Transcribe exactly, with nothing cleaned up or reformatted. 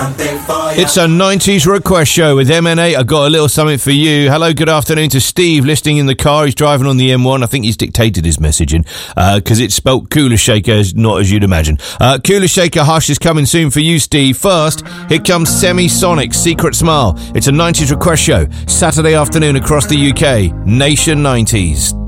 It's a nineties request show with M N A. I got a little something for you. Hello, good afternoon to Steve, listening in the car. He's driving on the M one. I think he's dictated his messaging because uh, it's spelt Cooler Shaker, not as you'd imagine. Uh, Cooler Shaker Hush is coming soon for you, Steve. First, here comes Semisonic, Secret Smile. It's a nineties request show, Saturday afternoon across the U K. Nation nineties.